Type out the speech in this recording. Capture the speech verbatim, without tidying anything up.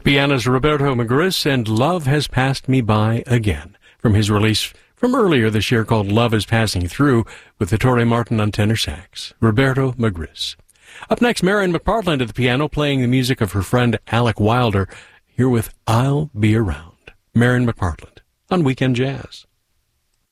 pianist Roberto Magris and Love Has Passed Me By Again, from his release from earlier this year called Love Is Passing Through, with Torre Martin on tenor sax. Roberto Magris. Up next, Marion McPartland at the piano, playing the music of her friend Alec Wilder, here with I'll Be Around. Marion McPartland on Weekend Jazz.